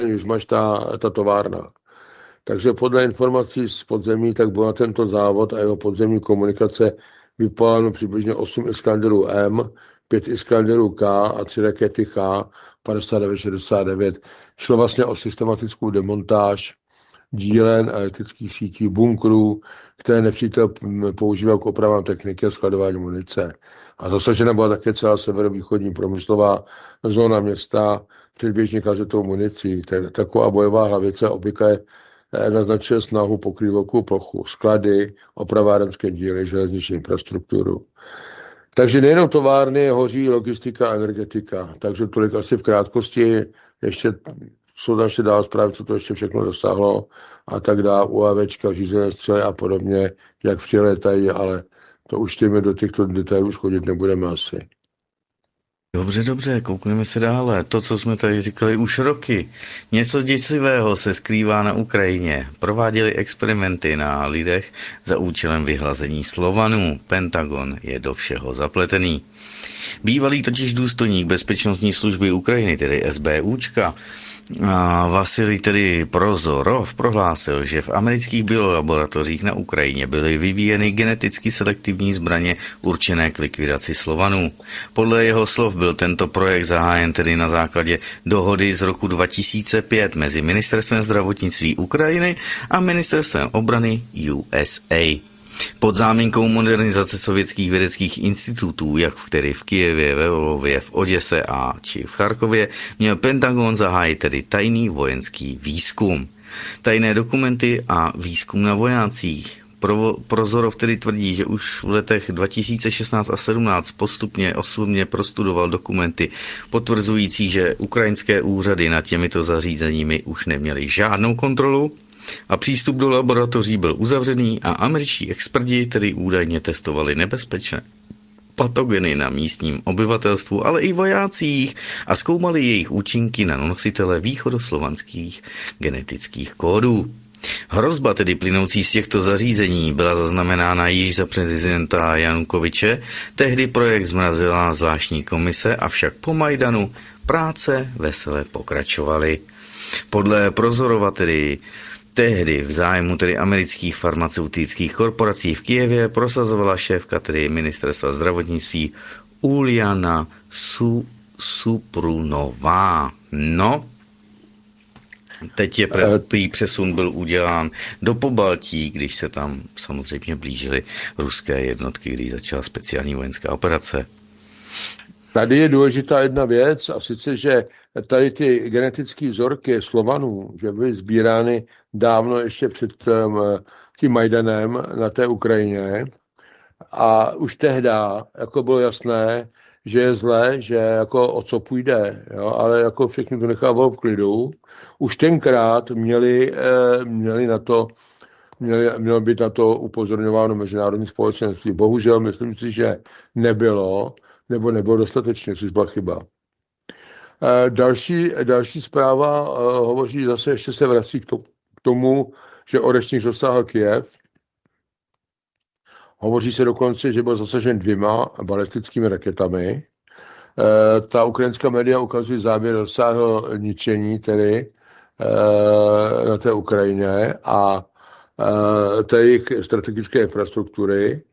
Žmaš ta továrna. Takže podle informací z podzemí, tak byl na tento závod a jeho podzemní komunikace vypáléno přibližně 8 Iskanderů M, 5 Iskanderů K a 3 rakety H-5969. Šlo vlastně o systematickou demontáž dílen a elektrických sítí bunkrů, které nepřítel používal k opravám techniky a skladování munice. A zasažena byla také celá severovýchodní průmyslová zóna města předběžně kazetou municí. Taková bojová hlavice obvykle naznačuje snahu pokrýt velkou plochu, sklady, opravárenské díly, železniční infrastrukturu. Takže nejenom továrny, hoří logistika a energetika. Takže tolik asi v krátkosti. Ještě jsou tam ještě dál zprávy, co to ještě všechno dosáhlo a tak dále, UAVčka, řízené střely a podobně, jak přiletají, ale to už těmi do těchto detailů schodit nebudeme asi. Dobře, koukneme se dále. To, co jsme tady říkali už roky. Něco děsivého se skrývá na Ukrajině. Prováděli experimenty na lidech za účelem vyhlazení Slovanů. Pentagon je do všeho zapletený. Bývalý totiž důstojník bezpečnostní služby Ukrajiny, tedy SBUčka, Vasilij tedy Prozorov prohlásil, že v amerických biolaboratořích na Ukrajině byly vyvíjeny geneticky selektivní zbraně určené k likvidaci Slovanů. Podle jeho slov byl tento projekt zahájen tedy na základě dohody z roku 2005 mezi Ministerstvem zdravotnictví Ukrajiny a Ministerstvem obrany USA. Pod záminkou modernizace sovětských vědeckých institutů, jak tedy v Kyjevě, ve Lvově, v Oděse a či v Charkově, měl Pentagon zahájit tedy tajný vojenský výzkum. Tajné dokumenty a výzkum na vojácích. Prozorov tedy tvrdí, že už v letech 2016 a 17 postupně osobně prostudoval dokumenty potvrzující, že ukrajinské úřady nad těmito zařízeními už neměly žádnou kontrolu a přístup do laboratoří byl uzavřený a američtí experti tedy údajně testovali nebezpečné patogeny na místním obyvatelstvu, ale i vojácích a zkoumali jejich účinky na nositele východoslovanských genetických kódů. Hrozba tedy plynoucí z těchto zařízení byla zaznamenána již za prezidenta Janukovyče, tehdy projekt zmrazila zvláštní komise, avšak po Majdanu práce vesele pokračovaly. Podle Prozorova tehdy v zájmu tedy amerických farmaceutických korporací v Kyjevě prosazovala šéfka tedy ministerstva zdravotnictví Uliana Suprunová. No, teď je přesun byl udělán do Pobaltí, když se tam samozřejmě blížily ruské jednotky, když začala speciální vojenská operace. Tady je důležitá jedna věc, a sice, že tady ty genetické vzorky Slovanů, že byly sbírány dávno ještě před tím Majdanem na té Ukrajině a už tehdy jako bylo jasné, že je zlé, že jako o co půjde, jo? Ale jako všechny to nechávalo v klidu. Už tenkrát mělo být na to upozorňováno mezinárodní společenství. Bohužel myslím si, že nebylo, nebo nebylo dostatečně, což byla chyba. Další zpráva hovoří zase, ještě se vrací k tomu, že Orešník zasáhl Kyjev. Hovoří se dokonce, že byl zasažen 2 balistickými raketami. Ta ukrajinská média ukazují záběr rozsáhlého ničení tedy na té Ukrajině a té jejich strategické infrastruktury.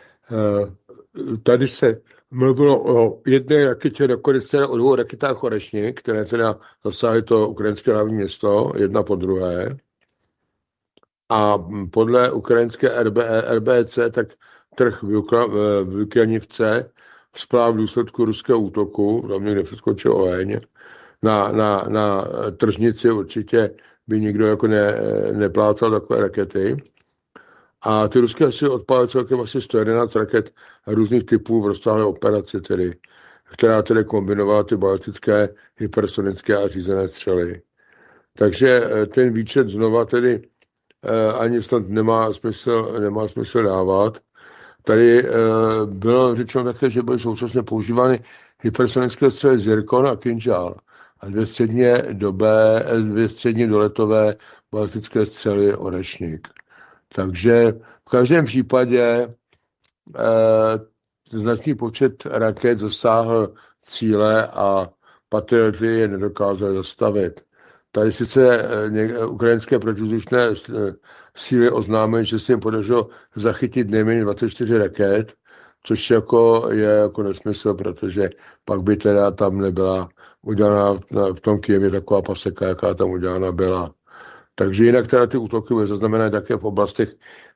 Tady se mluvilo o jedné raketě, nakonec teda o 2 raketách Orešník, které teda zasáhly to ukrajinské hlavní město, jedna po druhé. A podle ukrajinské RBC, tak trh v Lukianivce spál v důsledku ruského útoku, tam někde přeskočil oheň, na tržnici určitě by nikdo jako neplácal takové rakety. A ty ruské asi odpálily celkem asi 111 raket různých typů v rozsáhlé operaci, která tedy kombinovala ty balistické, hypersonické a řízené střely. Takže ten výčet znova tedy ani snad nemá smysl dávat. Tady bylo řečeno také, že byly současně používány hypersonické střely Zirkon a Kinžal a 2 středně doletové balistické střely Orešník. Takže v každém případě značný počet raket zasáhl cíle a patrioty je nedokázali zastavit. Tady sice ukrajinské protivzdušné síly oznámily, že se jim podařilo zachytit nejméně 24 raket, což jako je jako nesmysl, protože pak by teda tam nebyla udělaná v tom Kyjevě taková paseka, jaká tam udělána byla. Takže jinak teda ty útoky byly zaznamenané také v oblastech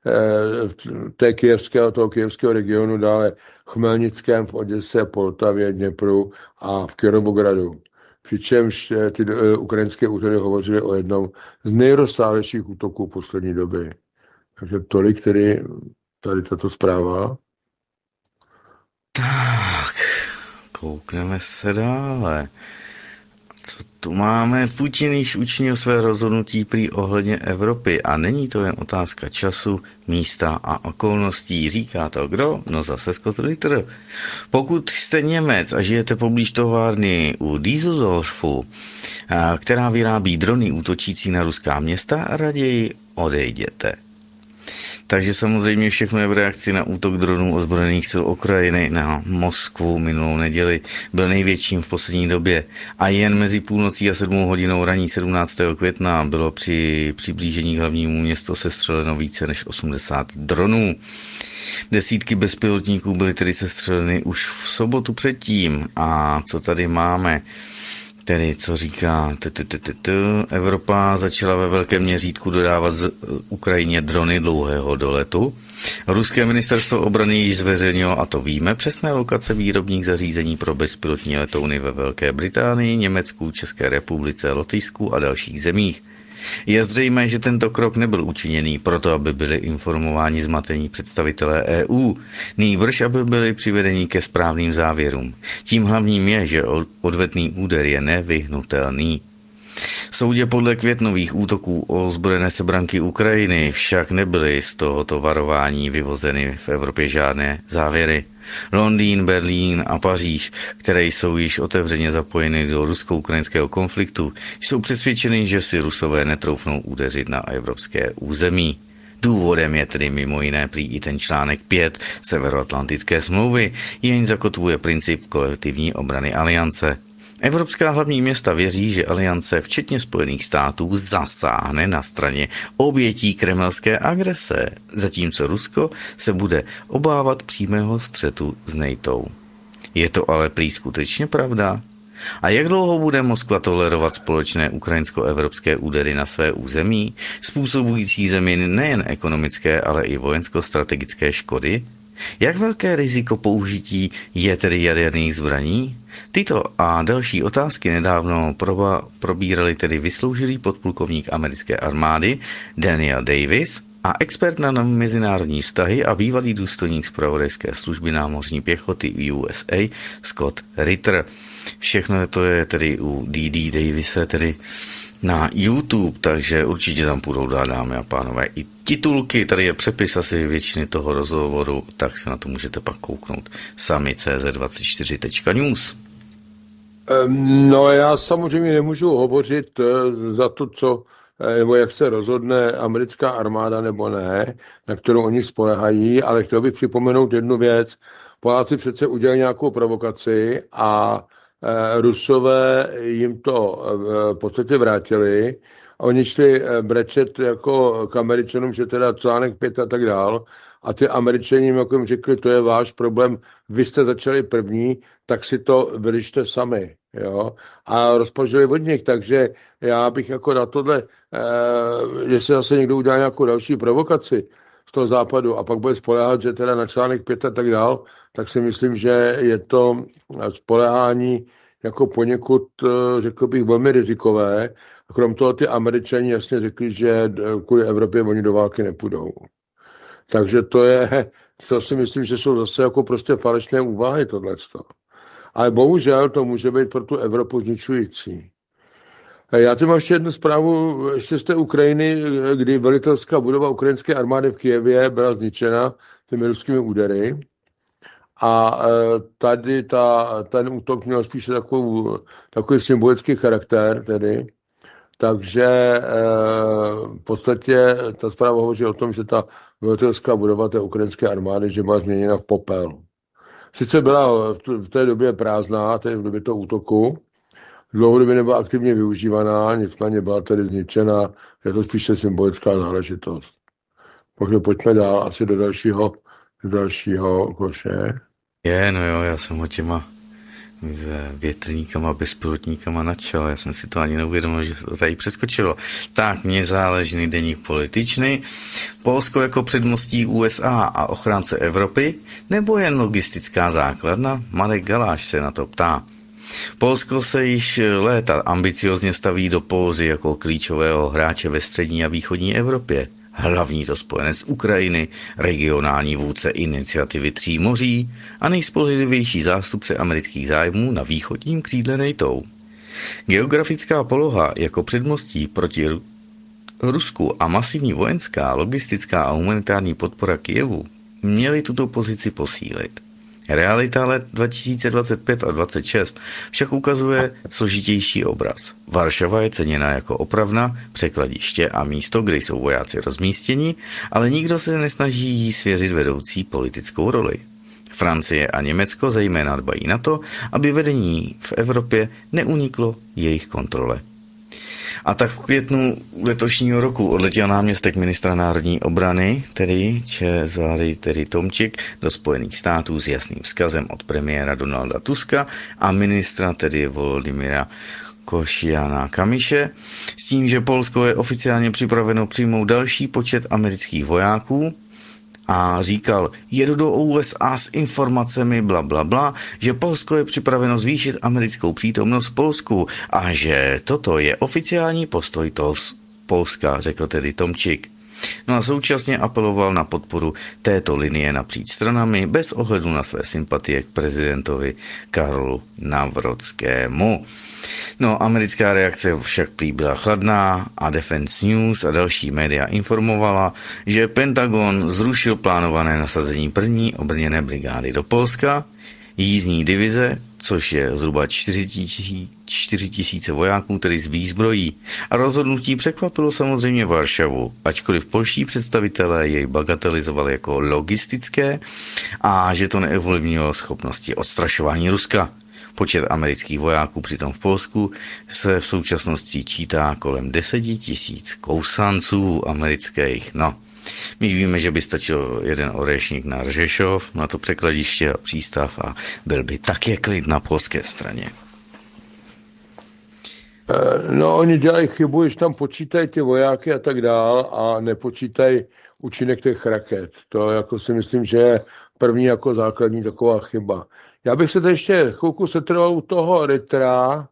toho kyjevského regionu, dále v Chmelnickém, v Oděse, Poltavě, Dněpru a v Kirovogradu. Přičemž ty ukrajinské úřady hovořily o jednom z nejrozsáhlejších útoků poslední doby. Takže tolik tedy tady tato zpráva. Tak, koukneme se dále. Co tu máme? Putin již učinil své rozhodnutí prý ohledně Evropy a není to jen otázka času, místa a okolností. Říká to kdo? No zase Scott Ritter. Pokud jste Němec a žijete poblíž továrny u Düsseldorfu, která vyrábí drony útočící na ruská města, raději odejděte. Takže samozřejmě všechno je v reakci na útok dronů ozbrojených sil Ukrajiny na Moskvu minulou neděli. Byl největším v poslední době a jen mezi půlnocí a 7 hodinou raní 17. května bylo při přiblížení k hlavnímu městu sestřeleno více než 80 dronů. Desítky bezpilotníků byly tedy sestřeleny už v sobotu předtím. A co tady máme? Tedy, co říká, Evropa začala ve velkém měřítku dodávat z Ukrajině drony dlouhého doletu. Ruské ministerstvo obrany již zveřejnilo, a to víme, přesné lokace výrobních zařízení pro bezpilotní letouny ve Velké Británii, Německu, České republice, Lotyšsku a dalších zemích. Je zřejmé, že tento krok nebyl učiněný proto, aby byli informováni zmatení představitelé EU, nýbrž aby byli přivedeni ke správným závěrům. Tím hlavním je, že odvetný úder je nevyhnutelný. Soudě podle květnových útoků o ozbrojené sebranky Ukrajiny však nebyly z tohoto varování vyvozeny v Evropě žádné závěry. Londýn, Berlín a Paříž, které jsou již otevřeně zapojeny do rusko-ukrajinského konfliktu, jsou přesvědčeny, že si Rusové netroufnou udeřit na evropské území. Důvodem je tedy mimo jiné prý i ten článek 5 Severoatlantické smlouvy, jenž zakotvuje princip kolektivní obrany aliance. Evropská hlavní města věří, že aliance, včetně Spojených států, zasáhne na straně obětí kremelské agrese, zatímco Rusko se bude obávat přímého střetu s NATO. Je to ale prý skutečně pravda? A jak dlouho bude Moskva tolerovat společné ukrajinsko-evropské údery na své území, způsobující zemi nejen ekonomické, ale i vojensko-strategické škody? Jak velké riziko použití je tedy jaderných zbraní? Tyto a další otázky nedávno probírali tedy vysloužilý podplukovník americké armády Daniel Davis a expert na mezinárodní vztahy a bývalý důstojník zpravodajské služby námořní pěchoty USA Scott Ritter. Všechno to je tedy u D.D. Davise tedy na YouTube, takže určitě tam půjdou dát, dámy a pánové, i titulky, tady je přepis asi většiny toho rozhovoru, tak se na to můžete pak kouknout sami cz24.news. No já samozřejmě nemůžu hovořit za to, co nebo jak se rozhodne americká armáda nebo ne, na kterou oni spolehají, ale chtěl bych připomenout jednu věc. Poláci přece udělali nějakou provokaci a Rusové jim to v podstatě vrátili a oni šli brečet jako k Američanům, že teda článek 5 a tak dál. A ty Američani jim jako jim řekli, to je váš problém, vy jste začali první, tak si to vyřešte sami. Jo? A rozpožili od nich, takže já bych jako na tohle, jestli zase někdo udělá nějakou další provokaci z toho západu a pak bude spoléhat, že teda na článek 5 a tak dál, tak si myslím, že je to spoléhání jako poněkud, řekl bych, velmi rizikové. A krom toho ty Američani jasně řekli, že kvůli Evropě oni do války nepůjdou. Takže to si myslím, že jsou zase jako prostě falešné úvahy tohleto. Ale bohužel to může být pro tu Evropu zničující. Já tu mám ještě jednu zprávu ještě z té Ukrajiny, kdy velitelská budova ukrajinské armády v Kyjevě byla zničena těmi ruskými údery. A tady ten útok měl spíše takový symbolický charakter tedy. Takže v podstatě ta zpráva hovoří o tom, že ta velitelská budova té ukrajinské armády, že byla změněna v popel. Sice byla v té době prázdná, v době toho útoku, dlouhodobě nebyla aktivně využívaná, nicméně byla tedy zničena, je to spíše symbolická záležitost. Takže pojďme dál asi do dalšího koše. No jo, já jsem ho těma větrníkama, bezpilotníkama nadšel. Já jsem si to ani neuvědomil, že to tady přeskočilo. Tak, mně záležný deník političný. Polsko jako předmostí USA a ochránce Evropy, nebo jen logistická základna? Marek Galáš se na to ptá. Polsko se již léta ambiciozně staví do pózy jako klíčového hráče ve střední a východní Evropě. Hlavní to spojenec Ukrajiny, regionální vůdce iniciativy Tří moří a nejspolehlivější zástupce amerických zájmů na východním křídle NATO. Geografická poloha jako předmostí proti Rusku a masivní vojenská, logistická a humanitární podpora Kyjevu měly tuto pozici posílit. Realita let 2025 a 2026 však ukazuje složitější obraz. Varšava je ceněna jako opravna, překladiště a místo, kde jsou vojáci rozmístěni, ale nikdo se nesnaží jí svěřit vedoucí politickou roli. Francie a Německo zejména dbají na to, aby vedení v Evropě neuniklo jejich kontrole. A tak v květnu letošního roku odletěl náměstek ministra národní obrany, tedy Cezary Tomčik, do Spojených států s jasným vzkazem od premiéra Donalda Tuska a ministra tedy Volodymyra Košiana Kamiše, s tím, že Polsko je oficiálně připraveno přijmout další počet amerických vojáků, a říkal, jedu do USA s informacemi bla, že Polsko je připraveno zvýšit americkou přítomnost v Polsku a že toto je oficiální postoj toho Polska, řekl tedy Tomčik. No a současně apeloval na podporu této linie napříč stranami bez ohledu na své sympatie k prezidentovi Karlu Navrotskému. No, americká reakce však prý byla chladná a Defense News a další média informovala, že Pentagon zrušil plánované nasazení první obrněné brigády do Polska, jízdní divize, což je zhruba 4 000 vojáků, tedy s výzbrojí. A rozhodnutí překvapilo samozřejmě Varšavu, ačkoliv polští představitelé jej bagatelizovali jako logistické a že to neovlivnilo schopnosti odstrašování Ruska. Počet amerických vojáků přitom v Polsku se v současnosti čítá kolem 10 000 kousanců amerických. No, my víme, že by stačil jeden orešník na Řešov, na to překladiště a přístav a byl by také klid na polské straně. No, oni dělají chybu, když tam počítají ty vojáky a tak dál a nepočítají účinek těch raket. To jako si myslím, že je první jako základní taková chyba. Já bych se tady ještě chvilku setrval u toho Rittera,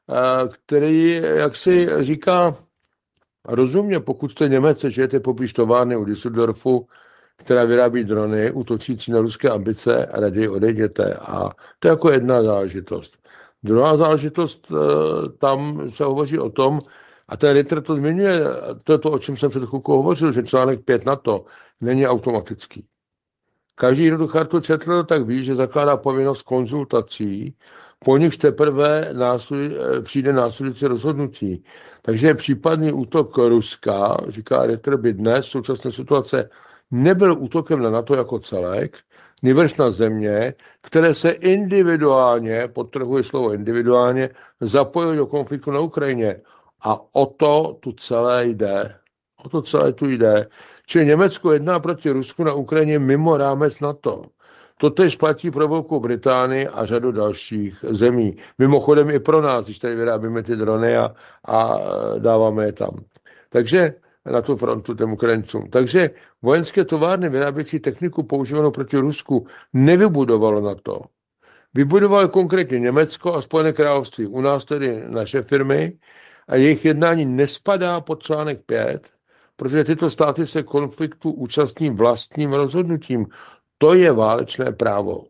který, jak si říká, rozumně, pokud jste Němec, žijete poblíž továrny u Düsseldorfu, která vyrábí drony, útočící na ruské ambice, a raději odejděte. A to je jako jedna záležitost. Druhá záležitost, tam se hovoří o tom, a ten Ritter to zmiňuje, to je to, o čem jsem před chvilkou hovořil, že článek 5 NATO není automatický. Každý, kdo tu chartu četl, tak ví, že zakládá povinnost konzultací, po nichž teprve přijde následující rozhodnutí. Takže případný útok Ruska, říká Ritter, by dnes v současné situace nebyl útokem na NATO jako celek, nýbrž na země, které se individuálně, podtrhuji slovo individuálně, zapojily do konfliktu na Ukrajině. A o to tu celé jde. O to celé tu jde. Čili Německo jedná proti Rusku na Ukrajině mimo rámec NATO. Totež platí pro Velkou Británii a řadu dalších zemí. Mimochodem i pro nás, když tady vyrábíme ty drony a dáváme je tam. Takže na tu frontu těm Ukrajincům. Takže vojenské továrny vyrábějící techniku používanou proti Rusku nevybudovalo NATO. Vybudovalo konkrétně Německo a Spojené království. U nás tedy naše firmy a jejich jednání nespadá pod článek 5, protože tyto státy se konfliktu účastní vlastním rozhodnutím. To je válečné právo.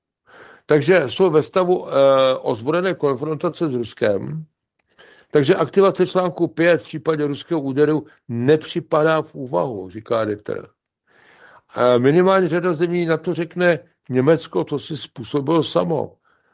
Takže jsou ve stavu ozbrojené konfrontace s Ruskem, takže aktivace článku 5 v případě ruského úderu nepřipadá v úvahu, říká Ritter. Minimálně řada zemí na to řekne, Německo to si způsobilo samo.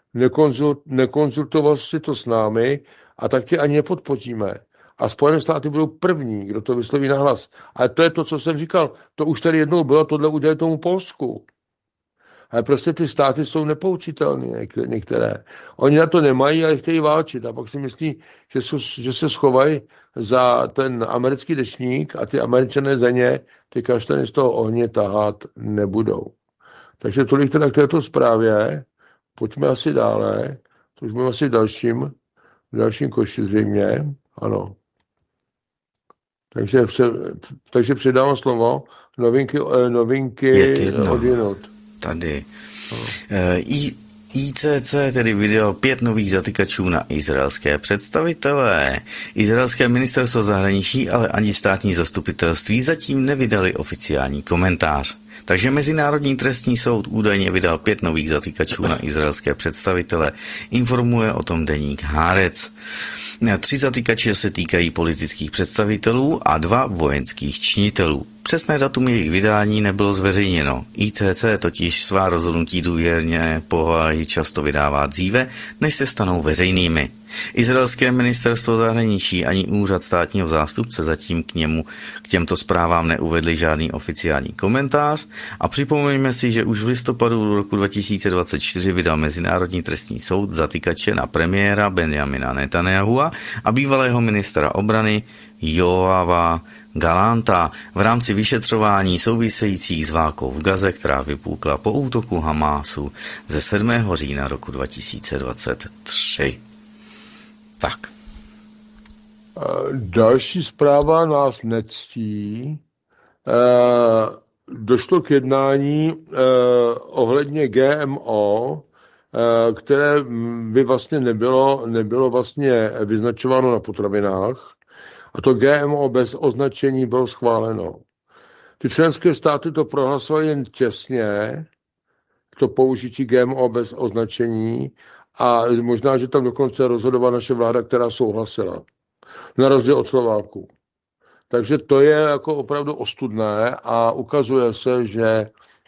Nekonzultoval si to s námi a tak tě ani nepodpoříme. A Spojené státy budou první, kdo to vysloví nahlas. Ale to je to, co jsem říkal. To už tady jednou bylo, tohle udělali tomu Polsku. Ale prostě ty státy jsou nepoučitelné, některé. Oni na to nemají, ale chtějí válčit. A pak si myslí, že se schovají za ten americký deštník a ty Američané za ně ty kaštany z toho ohně tahat nebudou. Takže tolik teda k této zprávě. Pojďme asi dále. To už budeme asi v dalším koši zřejmě. Ano. Takže předávám slovo. Novinky odjinud. Tady. ICC tedy vydal 5 nových zatykačů na izraelské představitelé. Izraelské ministerstvo zahraničí, ale ani státní zastupitelství zatím nevydali oficiální komentář. Takže Mezinárodní trestní soud údajně vydal 5 nových zatykačů na izraelské představitele. Informuje o tom deník Haaretz. 3 zatykače se týkají politických představitelů a 2 vojenských činitelů. Přesné datum jejich vydání nebylo zveřejněno. ICC totiž svá rozhodnutí důvěrně povahy často vydává dříve, než se stanou veřejnými. Izraelské ministerstvo zahraničí ani úřad státního zástupce zatím k těmto zprávám neuvedli žádný oficiální komentář a připomeňme si, že už v listopadu roku 2024 vydal Mezinárodní trestní soud zatykače na premiéra Benjamina Netanyahua a bývalého ministra obrany Joava Galanta v rámci vyšetřování souvisejících s válkou v Gaze, která vypukla po útoku Hamásu ze 7. října roku 2023. Tak. Další zpráva nás nectí. Došlo k jednání ohledně GMO, které by vlastně nebylo vlastně vyznačováno na potravinách. A to GMO bez označení bylo schváleno. Ty členské státy to prohlasovaly jen těsně, to použití GMO bez označení, a možná, že tam dokonce rozhodovala naše vláda, která souhlasila. Na rozdíl od Slováků. Takže to je jako opravdu ostudné a ukazuje se, že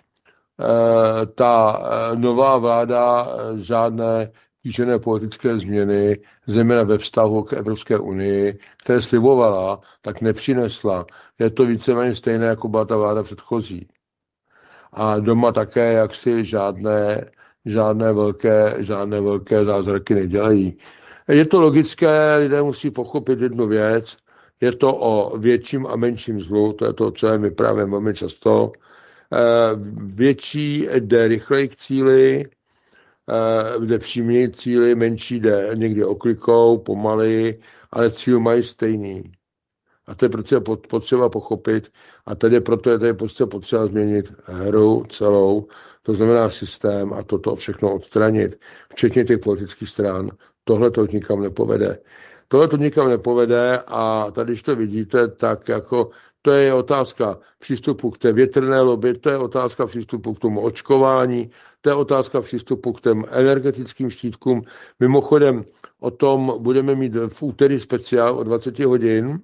ta nová vláda žádné kýžené politické změny, zejména ve vztahu k Evropské unii, které slibovala, tak nepřinesla. Je to víceméně stejné, jako byla ta vláda předchozí. A doma také jaksi žádné velké zázraky nedělají. Je to logické, lidé musí pochopit jednu věc, je to o větším a menším zlu, to je to, co my právě máme často. Větší jde rychleji k cíli, jde příměji k cíli, menší jde někdy oklikou, pomaleji, ale cíl mají stejný. A to je potřeba pochopit a proto je tady potřeba změnit hru celou, to znamená systém a toto všechno odstranit, včetně těch politických stran. Tohle to nikam nepovede. A tady, když to vidíte, tak jako to je otázka přístupu k té větrné lobby, to je otázka přístupu k tomu očkování, to je otázka přístupu k těm energetickým štítkům. Mimochodem, o tom budeme mít v úterý speciál o 20 hodin,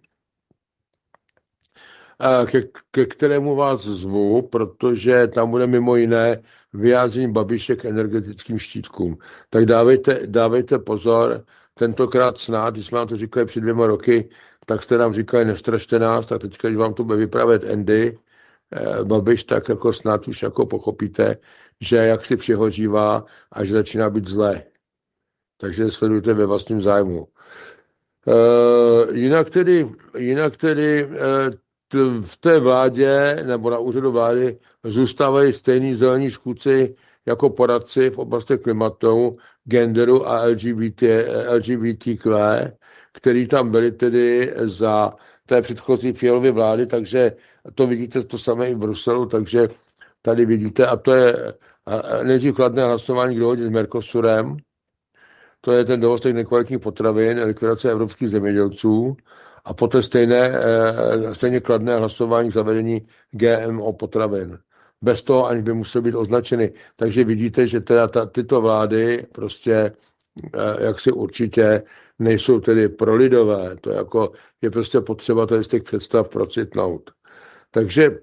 ke kterému vás zvu, protože tam bude mimo jiné vyjádření Babiše k energetickým štítkům. Tak dávejte pozor, tentokrát snad, když jsme vám to říkali před 2 roky, tak jste nám říkali, nestrašte nás, tak teďka, když vám to bude vyprávět Andy Babiš, tak jako snad už jako pochopíte, že jak si přehořívá a že začíná být zlé. Takže sledujte ve vlastním zájmu. Jinak tedy v té vládě nebo na úřadu vlády zůstávají stejní zelení škůdci jako poradci v oblasti klimatu, genderu a LGBTQ, který tam byli tedy za té předchozí Fialovy vlády, takže to vidíte to samé i v Bruselu, takže tady vidíte, a to je nejdřív kladné hlasování k dohodě s Mercosurem, to je ten dovoz těch nekvalitních potravin, likvidace evropských zemědělců, a poté stejně kladné hlasování k zavedení GMO potravin. Bez toho, aniž by musely být označeny. Takže vidíte, že teda tyto vlády prostě jaksi určitě nejsou tedy prolidové. To je prostě potřeba tady z těch představ procitnout. Takže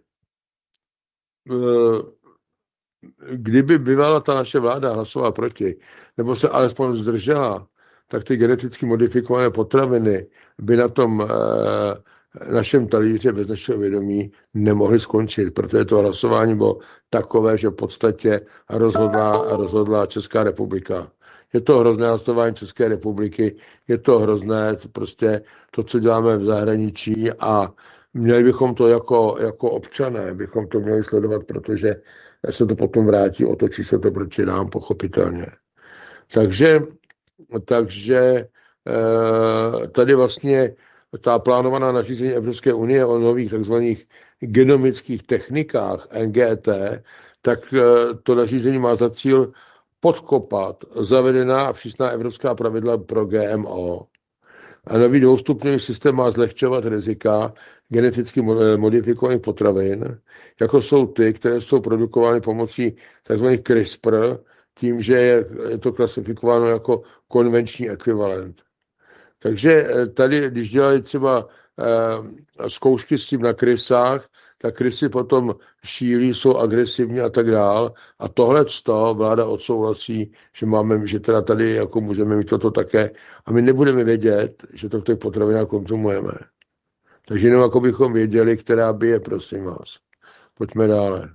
kdyby bývala ta naše vláda hlasovala proti, nebo se alespoň zdržela, tak ty geneticky modifikované potraviny by na tom našem talíře bez našeho vědomí nemohly skončit, protože to hlasování bylo takové, že v podstatě rozhodla Česká republika. Je to hrozné hlasování České republiky, je to hrozné prostě to, co děláme v zahraničí a měli bychom to jako občané, bychom to měli sledovat, protože se to potom vrátí, otočí se to proti nám, pochopitelně. Takže tady vlastně ta plánovaná nařízení Evropské unie o nových takzvaných genomických technikách NGT, tak to nařízení má za cíl podkopat zavedená a přísná evropská pravidla pro GMO. A nový dvoustupňový systém má zlehčovat rizika geneticky modifikovaných potravin, jako jsou ty, které jsou produkovány pomocí tzv. CRISPR, tím, že je to klasifikováno jako konvenční ekvivalent. Takže tady, když dělali třeba zkoušky s tím na krysách, tak krysy potom šílí, jsou agresivní a tak dál. A tohle vláda odsouhlasí, že teda tady jako můžeme mít toto také. A my nebudeme vědět, že to v těch potravinách konzumujeme. Takže jenom jako bychom věděli, která by je, prosím vás. Pojďme dále.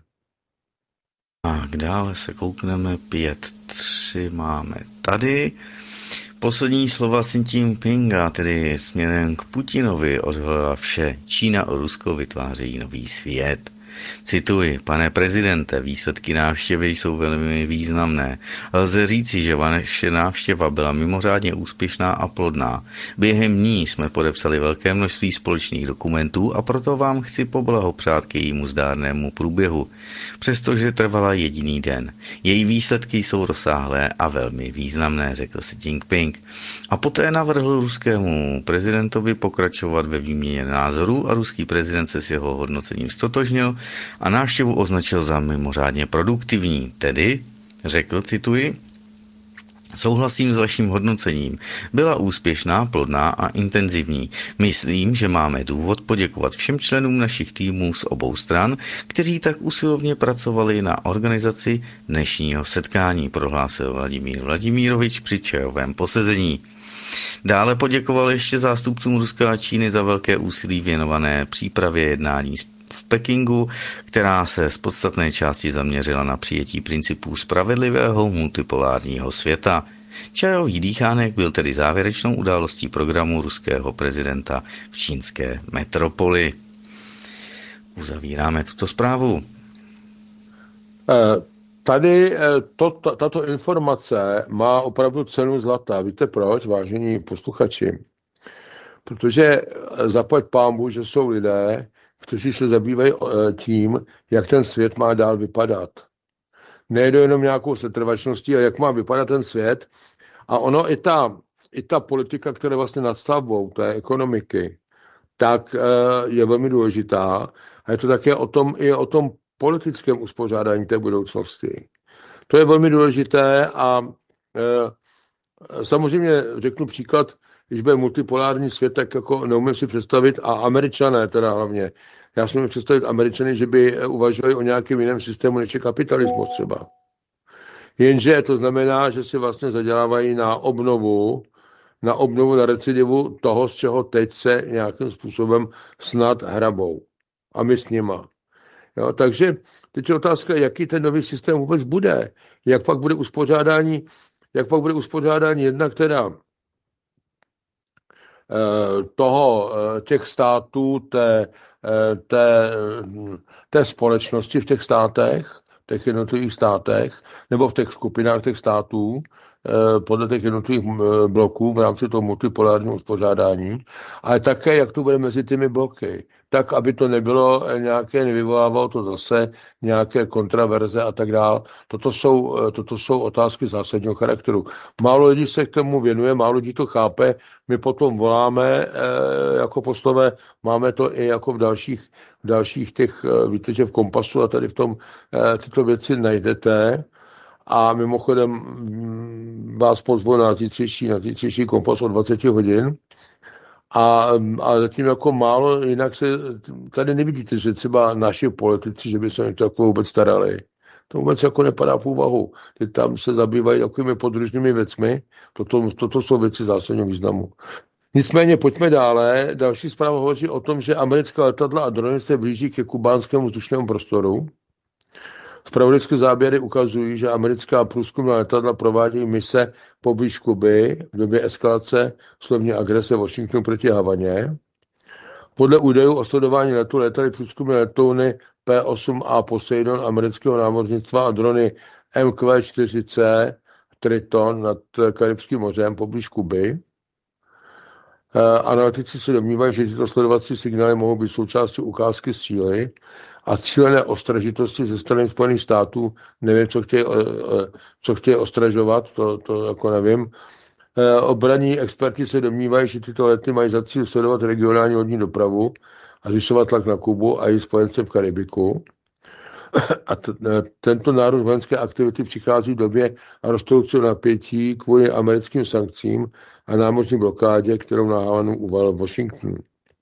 A dále se koukneme 5.3 máme tady. Poslední slova Xi Jinpinga, tedy směrem k Putinovi, odhalila vše. Čína a Rusko vytvářejí nový svět. Cituji, pane prezidente, výsledky návštěvy jsou velmi významné. Lze říci, že vaše návštěva byla mimořádně úspěšná a plodná. Během ní jsme podepsali velké množství společných dokumentů a proto vám chci poblahopřát k jejímu zdárnému průběhu. Přestože trvala jediný den. Její výsledky jsou rozsáhlé a velmi významné, řekl Xi Jinping. A poté navrhl ruskému prezidentovi pokračovat ve výměně názorů a ruský prezident se s jeho hodnocením ztotožnil a návštěvu označil za mimořádně produktivní. Tedy, řekl, cituji, souhlasím s vaším hodnocením. Byla úspěšná, plodná a intenzivní. Myslím, že máme důvod poděkovat všem členům našich týmů z obou stran, kteří tak usilovně pracovali na organizaci dnešního setkání, prohlásil Vladimír Vladimírovič při čajovém posezení. Dále poděkoval ještě zástupcům Ruska a Číny za velké úsilí věnované přípravě jednání v Pekingu, která se z podstatné části zaměřila na přijetí principů spravedlivého multipolárního světa. Čajový dýchánek byl tedy závěrečnou událostí programu ruského prezidenta v čínské metropoli. Uzavíráme tuto zprávu. Tady tato informace má opravdu cenu zlata. Víte proč, vážení posluchači? Protože zaplať pánbůh, že jsou lidé, kteří se zabývají tím, jak ten svět má dál vypadat. Nejde jenom nějakou setrvačností, ale jak má vypadat ten svět. A ono i ta politika, která je vlastně nadstavbou té ekonomiky, tak je velmi důležitá. A je to také o tom politickém uspořádání té budoucnosti. To je velmi důležité a samozřejmě řeknu příklad, když bude multipolární svět, tak jako neumím si představit, a Američané teda hlavně, já si umím představit Američany, že by uvažovali o nějakém jiném systému, než je kapitalismus třeba. Jenže to znamená, že si vlastně zadělávají na obnovu, na recidivu toho, z čeho teď se nějakým způsobem snad hrabou. A my s nima. Jo, takže teď je otázka, jaký ten nový systém vůbec bude. Jak pak bude uspořádání jednak teda těch států, té společnosti v těch státech, v těch jednotlivých státech, nebo v těch skupinách těch států, podle těch jednotlivých bloků v rámci toho multipolárního uspořádání, ale také, jak to bude mezi těmi bloky. Tak, aby to nebylo nějaké, nevyvolávalo to zase nějaké kontraverze a tak dále. Toto jsou otázky zásadního charakteru. Málo lidí se k tomu věnuje, málo lidí to chápe. My potom voláme jako poslové, máme to i jako v dalších těch, víte, že v Kompasu a tady v tom tyto věci najdete. A mimochodem vás pozvu na zítřejší Kompas o 20 hodin. A zatím jako málo, jinak se tady nevidíte, že třeba naši politici, že by se o to jako vůbec starali. To vůbec jako nepadá v úvahu. Ty tam se zabývají takovými podružnými věcmi. Toto jsou věci zásadního významu. Nicméně pojďme dále. Další zpráva hovoří o tom, že americká letadla a drony se blíží ke kubánskému vzdušnému prostoru. Zpravodajské záběry ukazují, že americká průzkumná letadla provádějí mise poblíž Kuby v době eskalace slovní agrese Washingtonu proti Havaně. Podle údajů o sledování letu létaly průzkumné letouny P-8A Poseidon amerického námořnictva a drony MQ-4C Triton nad Karibským mořem poblíž Kuby. Analytici se domnívají, že tyto sledovací signály mohou být součástí ukázky síly a cílené ostražitosti ze strany Spojených států. Nevím, co chtějí ostražovat, to jako nevím. Obranní experti se domnívají, že tyto lety mají za cíl sledovat regionální lodní dopravu a zvyšovat tlak na Kubu a její spojence v Karibiku. A tento nárůst vojenské aktivity přichází v době rostoucího napětí kvůli americkým sankcím a námořní blokádě, kterou na Havanu uvalil Washington.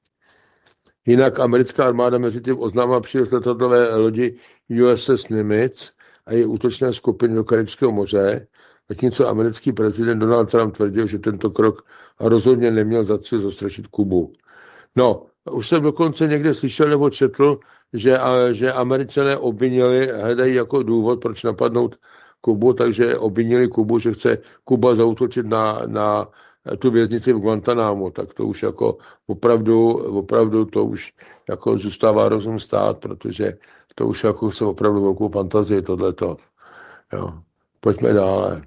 Jinak americká armáda mezi tím oznámila příliv letadlové lodi USS Nimitz a její útočné skupiny do Karibského moře, zatímco americký prezident Donald Trump tvrdil, že tento krok rozhodně neměl za cíl zastrašit Kubu. No, už jsem dokonce někde slyšel nebo četl, že Američané hledají jako důvod, proč napadnout Kubu, takže obvinili Kubu, že chce Kuba zaútočit na tu věznici v Guantanámu, tak to už jako opravdu to už jako zůstává rozum stát, protože to už jako se opravdu velkou fantazii tohleto. Jo. Pojďme dále.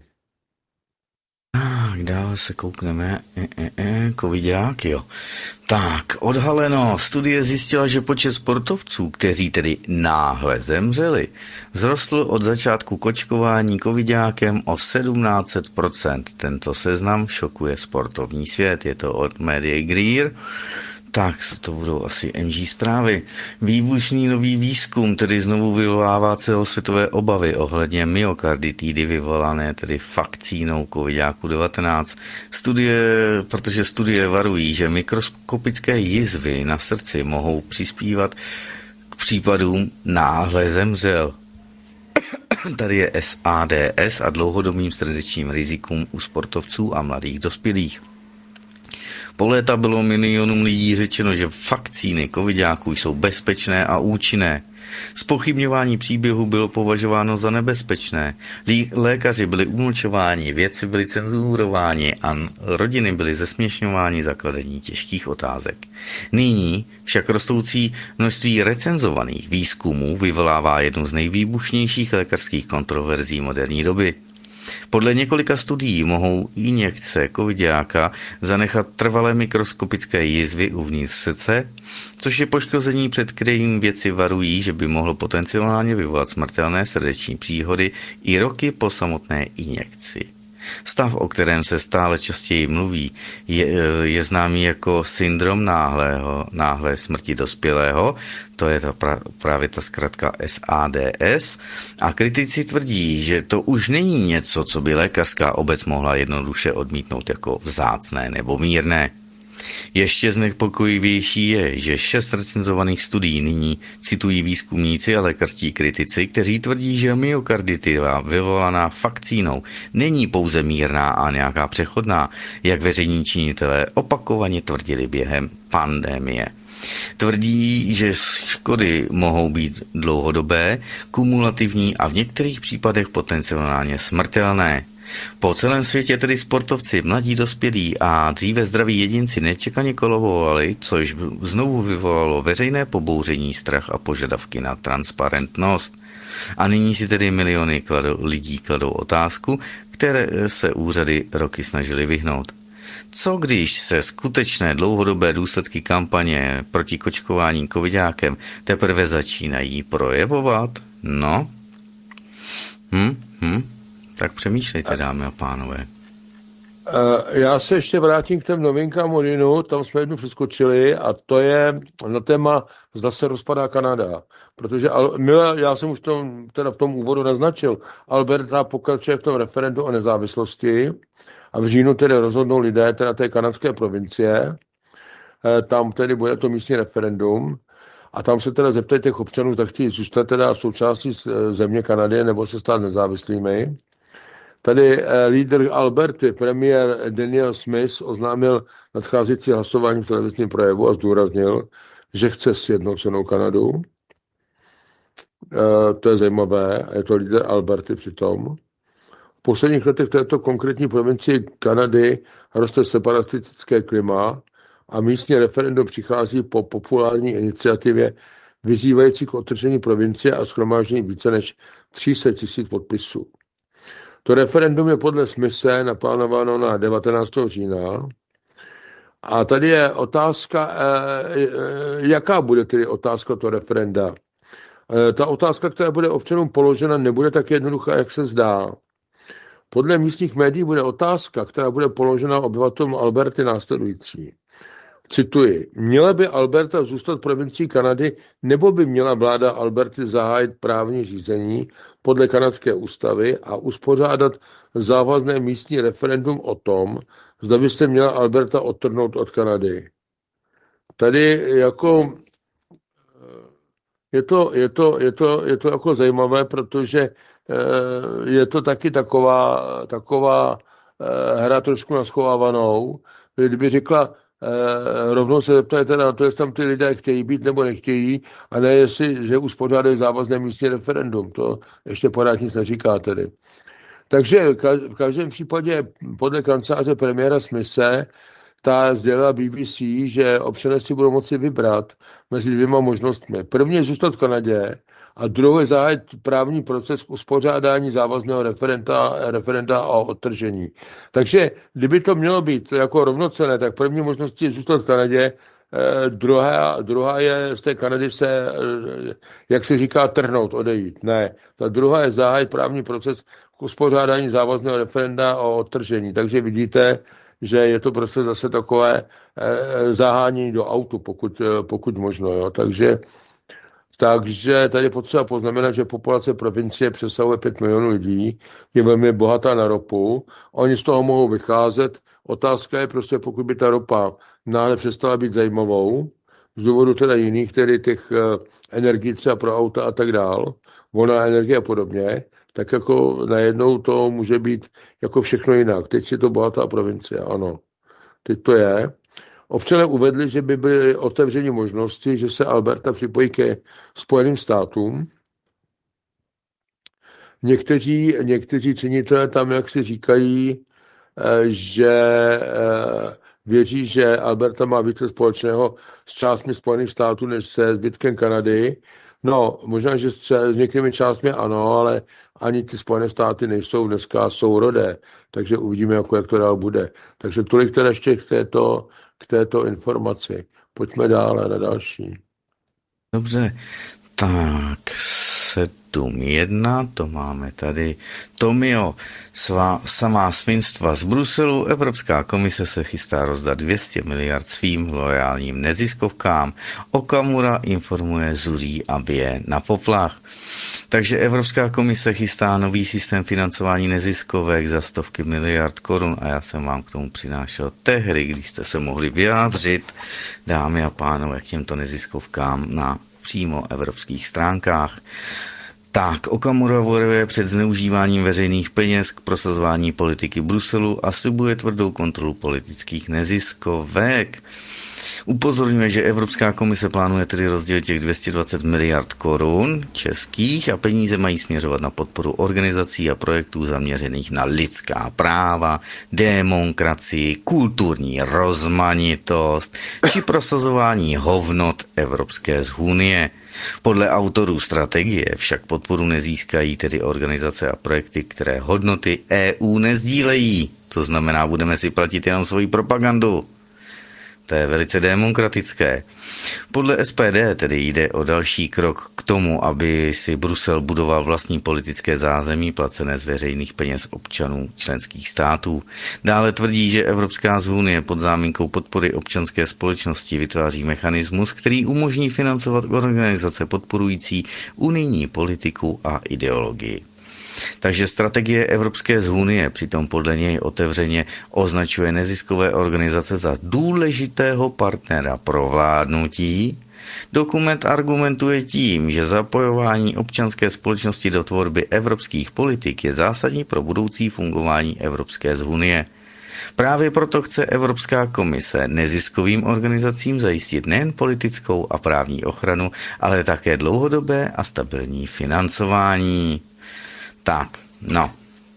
Tak, dále se koukneme. Covidák, jo. Tak, odhaleno. Studie zjistila, že počet sportovců, kteří tedy náhle zemřeli, vzrostl od začátku kočkování covidákem o 1700%. Tento seznam šokuje sportovní svět. Je to od Media Greer. Tak, to budou asi NG zprávy. Výbušný nový výzkum tedy znovu vyvolává celosvětové obavy ohledně myokarditidy vyvolané tedy vakcínou COVID-19. Protože studie varují, že mikroskopické jizvy na srdci mohou přispívat k případům náhle zemřel. Tady je SADS a dlouhodobým srdečním rizikům u sportovců a mladých dospělých. Po léta bylo milionům lidí řečeno, že vakcíny covidáků jsou bezpečné a účinné. Zpochybňování příběhu bylo považováno za nebezpečné. Lékaři byli umlčováni, vědci byli cenzurováni a rodiny byly zesměšňováni za kladení těžkých otázek. Nyní však rostoucí množství recenzovaných výzkumů vyvolává jednu z nejvýbušnějších lékařských kontroverzí moderní doby. Podle několika studií mohou injekce covidáka zanechat trvalé mikroskopické jizvy uvnitř srdce, což je poškození, před kterým vědci varují, že by mohlo potenciálně vyvolat smrtelné srdeční příhody i roky po samotné injekci. Stav, o kterém se stále častěji mluví, je známý jako syndrom náhlé smrti dospělého, to je právě ta zkratka SADS, a kritici tvrdí, že to už není něco, co by lékařská obec mohla jednoduše odmítnout jako vzácné nebo mírné. Ještě znepokojivější je, že 6 recenzovaných studií nyní citují výzkumníci a lékařští kritici, kteří tvrdí, že myokarditida vyvolaná vakcínou není pouze mírná a nějaká přechodná, jak veřejní činitelé opakovaně tvrdili během pandemie. Tvrdí, že škody mohou být dlouhodobé, kumulativní a v některých případech potenciálně smrtelné. Po celém světě tedy sportovci, mladí dospělí a dříve zdraví jedinci nečekaně kolobovali, což znovu vyvolalo veřejné pobouření, strach a požadavky na transparentnost. A nyní si tedy miliony lidí kladou otázku, které se úřady roky snažily vyhnout. Co když se skutečné dlouhodobé důsledky kampaně proti kočkování covidákem teprve začínají projevovat? No? Tak přemýšlejte, dámy a pánové. Já se ještě vrátím k těm novinkám Odinu, tam jsme jednu přeskočili a to je na téma, zda se rozpadá Kanada. Protože já jsem už v tom úvodu naznačil, Alberta pokračuje v tom referendu o nezávislosti a v říjnu tedy rozhodnou lidé teda té kanadské provincie, tam tedy bude to místní referendum a tam se teda zeptají těch občanů, tak chtějí zůstat teda součástí země Kanady nebo se stát nezávislými. Tady lídr Alberty, premiér Daniel Smith, oznámil nadcházející hlasování v televizním projevu a zdůraznil, že chce sjednocenou Kanadu. To je zajímavé, je to lídr Alberty přitom. V posledních letech v této konkrétní provincii Kanady roste separatistické klima a místní referendum přichází po populární iniciativě vyzývající k odtržení provincie a shromáždění více než 300 000 podpisů. To referendum je podle Smise naplánováno na 19. října. A tady je otázka, jaká bude tedy otázka toho referenda. Ta otázka, která bude občanům položena, nebude tak jednoduchá, jak se zdá. Podle místních médií bude otázka, která bude položena obyvatelům Alberty, následující. Cituji, měla by Alberta zůstat provincií Kanady, nebo by měla vláda Alberty zahájit právní řízení podle kanadské ústavy a uspořádat závazné místní referendum o tom, zda by se měla Alberta odtrhnout od Kanady. Tady jako je to jako zajímavé, protože je to taky taková hra trošku naschovávanou. Kdyby řekla, rovnou se zeptajte na to, jestli tam ty lidé chtějí být nebo nechtějí, a ne jestli, že uspořádají závazné místní referendum. To ještě pořád nic neříká tedy. Takže v každém případě podle kanceláře premiéra Smise ta sdělila BBC, že občané si budou moci vybrat mezi dvěma možnostmi. První je zůstat v Kanadě a druhý je zahájit právní proces k uspořádání závazného referenda o odtržení. Takže kdyby to mělo být jako rovnocenné, tak první možností je zůstat v Kanadě, druhá je z té Kanady se, jak se říká, trhnout, odejít. Ne, ta druhá je zahájit právní proces k uspořádání závazného referenda o odtržení. Takže vidíte, že je to prostě zase takové zahánění do autu, pokud možno. Jo. Takže tady potřeba poznamenat, že populace provincie přesahuje 5 milionů lidí, je velmi bohatá na ropu, oni z toho mohou vycházet. Otázka je prostě, pokud by ta ropa náhle přestala být zajímavou, z důvodu teda jiných, tedy těch energií třeba pro auta a tak dál, volná energie a podobně, tak jako najednou to může být jako všechno jinak. Teď je to bohatá provincie, ano. Teď to je. Občané uvedli, že by byly otevřeny možnosti, že se Alberta připojí ke Spojeným státům. Někteří činitelé tam, jak si říkají, že věří, že Alberta má více společného s částmi Spojených států než se zbytkem Kanady. No, možná, že s některými částmi ano, ale ani ty Spojené státy nejsou dneska sourodé, takže uvidíme, jak to dál bude. Takže tolik teda ještě k této informaci. Pojďme dále na další. Dobře, tak 7.1, to máme tady. Tomio, samá svinstva z Bruselu. Evropská komise se chystá rozdat 200 miliard svým loajálním neziskovkám. Okamura informuje, zuří a bije na poplach. Takže Evropská komise chystá nový systém financování neziskovek za stovky miliard korun a já jsem vám k tomu přinášel tehdy, když jste se mohli vyjádřit, dámy a pánové, k těmto neziskovkám na přímo evropských stránkách. Tak, Okamura varuje před zneužíváním veřejných peněz k prosazování politiky Bruselu a slibuje tvrdou kontrolu politických neziskovek. Upozorňuje, že Evropská komise plánuje tedy rozdělit těch 220 miliard korun českých a peníze mají směřovat na podporu organizací a projektů zaměřených na lidská práva, demokracii, kulturní rozmanitost či prosazování hodnot Evropské unie. Podle autorů strategie však podporu nezískají tedy organizace a projekty, které hodnoty EU nezdílejí. To znamená, budeme si platit jenom svoji propagandu. To je velice demokratické. Podle SPD tedy jde o další krok k tomu, aby si Brusel budoval vlastní politické zázemí placené z veřejných peněz občanů členských států. Dále tvrdí, že Evropská unie pod záminkou podpory občanské společnosti vytváří mechanismus, který umožní financovat organizace podporující unijní politiku a ideologii. Takže strategie Evropské unie přitom podle něj otevřeně označuje neziskové organizace za důležitého partnera pro vládnutí. Dokument argumentuje tím, že zapojování občanské společnosti do tvorby evropských politik je zásadní pro budoucí fungování Evropské unie. Právě proto chce Evropská komise neziskovým organizacím zajistit nejen politickou a právní ochranu, ale také dlouhodobé a stabilní financování. Tak, no.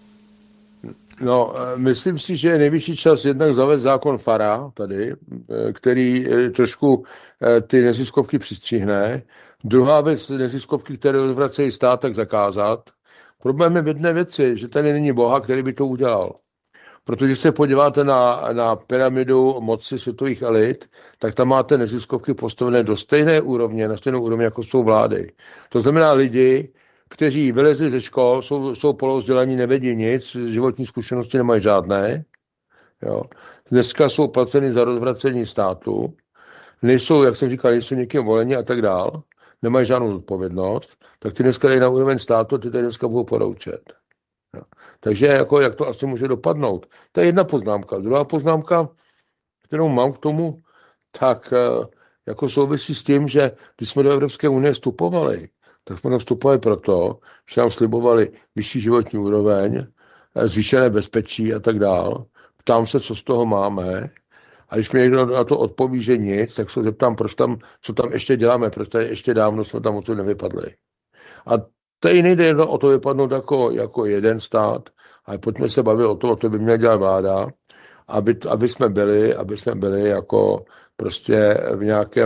No, myslím si, že je nejvyšší čas jednak zavést zákon FARA tady, který trošku ty neziskovky přistřihne. Druhá věc, neziskovky, které odvracejí stát, tak zakázat. Problém je v jedné věci, že tady není Boha, který by to udělal. Protože se podíváte na pyramidu moci světových elit, tak tam máte neziskovky postavené do stejné úrovně, na stejnou úrovni, jako jsou vlády. To znamená lidi, kteří vylezli ze škol, jsou polovzdělaní, nevědí nic, životní zkušenosti nemají žádné. Jo. Dneska jsou placeni za rozvracení státu, nejsou, jak jsem říkal, nejsou někým voleni a tak dál, nemají žádnou zodpovědnost, tak ty dneska dají na úroveň státu, ty tady dneska budou poroučet. Jo. Takže jako, jak to asi může dopadnout. To je jedna poznámka. Druhá poznámka, kterou mám k tomu, tak jako souvisí s tím, že když jsme do Evropské unie vstupovali, tak jsme tam vstupovali proto, že nám slibovali vyšší životní úroveň, zvýšené bezpečí a tak dál. Ptám se, co z toho máme. A když mi někdo na to odpoví, že nic, tak se zeptám, co tam ještě děláme, protože ještě dávno jsme tam odsud nevypadli. A tady nejde o to vypadnout jako jeden stát, ale pojďme se bavit o to, co by měla dělat vláda, aby jsme byli jako prostě v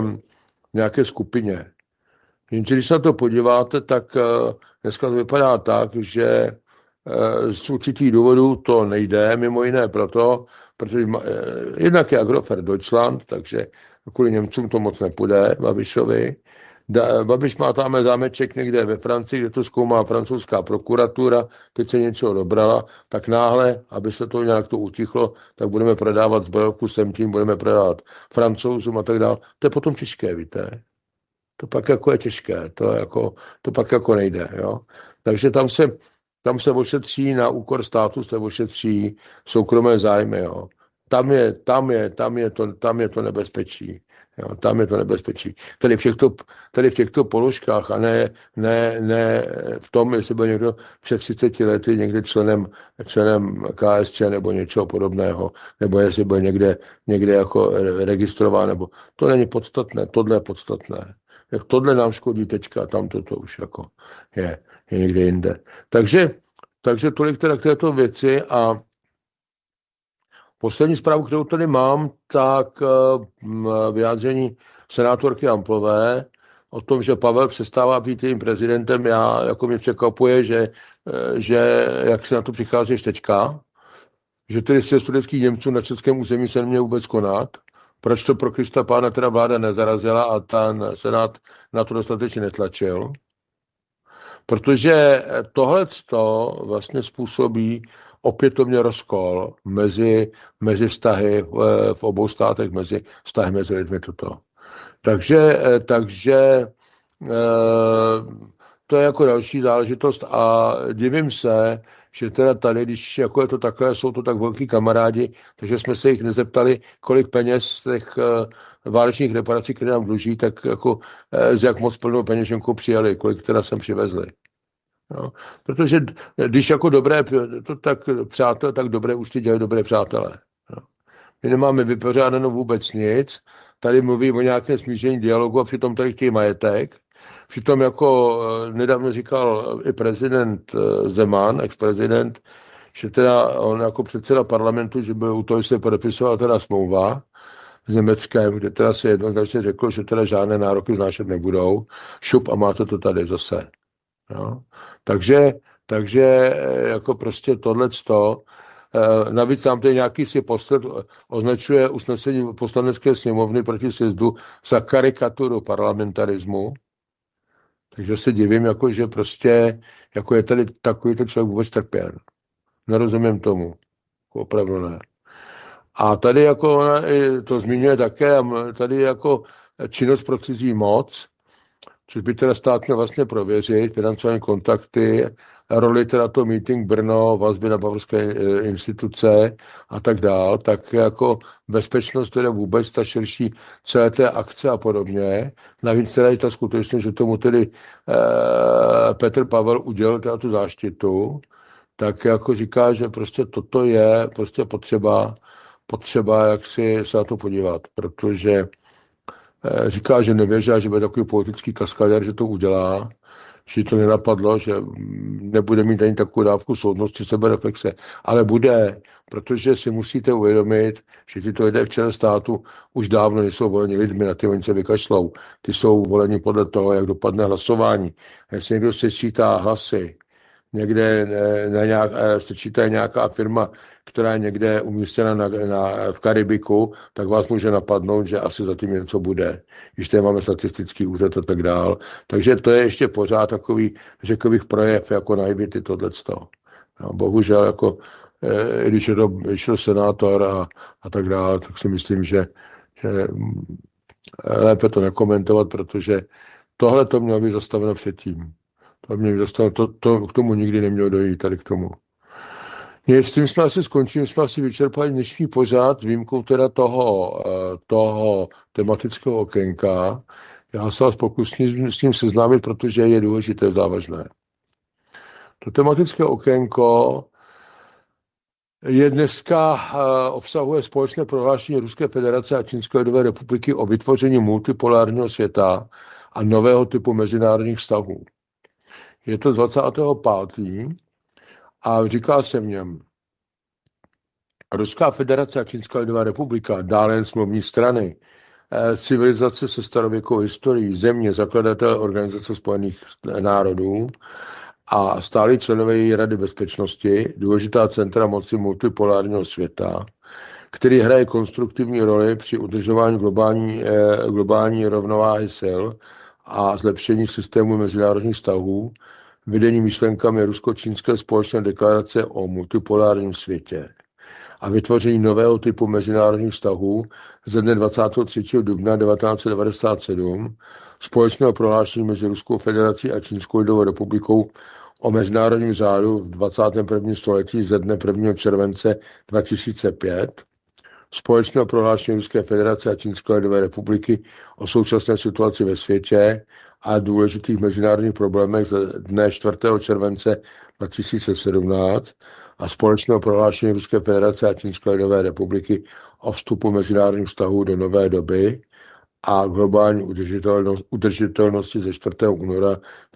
nějaké skupině. Jenže když se na to podíváte, tak dneska to vypadá tak, že z určitých důvodů to nejde, mimo jiné proto, protože jednak je Agrofert Deutschland, takže kvůli Němcům to moc nepůjde, Babišovi. Babiš má tam zámeček někde ve Francii, kde to zkoumá francouzská prokuratura, teď se něco dobrala, tak náhle, aby se to nějak to utichlo, tak budeme prodávat zbrojovku sem tím, budeme prodávat Francouzům a tak dále. To je potom těžké, víte. To pak jako je těžké, to pak jako nejde, jo. Takže tam se ošetří na úkor státu, se ošetří soukromé zájmy, jo. Tam je to nebezpečí. Jo, tam je to nebezpečí. Tady v těchto položkách a ne v tom, jestli byl někdo před 30 lety někde členem KSČ nebo něčeho podobného, nebo jestli byl někde jako registrován, nebo to není podstatné, tohle je podstatné. Tohle nám škodí teďka, tam to už jako je někde jinde. Takže tolik teda k této věci a poslední zprávu, kterou tady mám, tak vyjádření senátorky Amplové o tom, že Pavel přestává být jejím prezidentem. Jako mě překvapuje, že jak se na to přicházíš teďka, že tedy se studentských Němců na českém území se neměl vůbec konat. Proč to pro Krista pána teda vláda nezarazila a ten senát na to dostatečně netlačil? Protože tohleto vlastně způsobí opětovně rozkol mezi vztahy v obou státech, mezi vztahy mezi lidmi toto. Takže to je jako další záležitost a divím se, že teda tady, když jako je to takhle, jsou to tak velký kamarádi, takže jsme se jich nezeptali, kolik peněz z těch válečných reparací, které nám dluží, tak jako z jak moc plnou peněženku přijali, kolik teda sem přivezli. No, protože když jako přátelé, tak dobré účty dělají dobré přátelé. No. My nemáme vypořádáno vůbec nic, tady mluví o nějakém smíření dialogu a přitom tady chtějí majetek. Přitom jako nedávno říkal i prezident Zeman, ex-prezident, že teda on jako předseda parlamentu, že byl u toho, že se podepisovala teda smlouva s Německem, kde teda se jednoznačně řeklo, že teda žádné nároky vznášet nebudou. Šup a máte to tady zase. No. Takže jako prostě tohleto, navíc tam tady nějaký si posled označuje usnesení poslanecké sněmovny proti sjezdu za karikaturu parlamentarismu. Takže se divím, jako, že prostě jako je tady takovýto člověk vůbec trpěn. Nerozumím tomu. Opravdu ne. A tady jako ona to zmiňuje také, tady jako činnost pro cizí moc, což by teda stát měl vlastně prověřit, financování kontakty, roli teda to meeting Brno, vazby na bavorské instituce a tak dál, tak jako bezpečnost teda vůbec ta širší celé té akce a podobně. Navíc teda i ta skutečnost, že tomu tedy Petr Pavel udělal teda tu záštitu, tak jako říká, že prostě toto je prostě potřeba jak si se na to podívat, protože říká, že nevěří, že bude takový politický kaskadér, že to udělá, že to nenapadlo, že nebude mít ani takovou dávku soudnosti, sebereflexe, ale bude, protože si musíte uvědomit, že tyto lidé v čele státu už dávno nejsou voleni lidmi, na ty oni se vykašlou. Ty jsou voleni podle toho, jak dopadne hlasování. Jestli někdo se sčítá hlasy, někde sčítá nějaká firma, která je někde umístěna v Karibiku, tak vás může napadnout, že asi za tím něco bude. Když tady máme statistický úřad a tak dál. Takže to je ještě pořád takový, řekl bych, projev jako naivity tohleto. No, bohužel, jako, když je to vyšel senátor a tak dále, tak si myslím, že lépe to nekomentovat, protože tohle to mělo být zastaveno předtím. K tomu nikdy nemělo dojít, tady k tomu. S tím jsme asi skončili, jsme asi vyčerpali dnešní pořad s výjimkou teda toho tematického okénka. Já se vás pokusím s ním seznámit, protože je důležité, závažné. To tematické okénko je dneska obsahuje společné prohlášení Ruské federace a Čínské lidové republiky o vytvoření multipolárního světa a nového typu mezinárodních vztahů. Je to z 25. a říká se v něm: Ruská federace a Čínská lidová republika, dále jen smluvní strany, civilizace se starověkou historií, země, zakladatel Organizace spojených národů a stálí členové její Rady bezpečnosti, důležitá centra moci multipolárního světa, který hraje konstruktivní roli při udržování globální rovnováhy sil a zlepšení systému mezinárodních vztahů, vedení myšlenkami rusko-čínské společné deklarace o multipolárním světě a vytvoření nového typu mezinárodních vztahů ze dne 23. dubna 1997, společného prohlášení mezi Ruskou federací a Čínskou lidovou republikou o mezinárodním řádu v 21. století ze dne 1. července 2005, společného prohlášení Ruské federace a Čínské lidové republiky o současné situaci ve světě a důležitých mezinárodních problémech ze dne 4. července 2017 a společného prohlášení Ruské federace a Čínské lidové republiky o vstupu mezinárodních vztahů do nové doby a globální udržitelnosti ze 4. února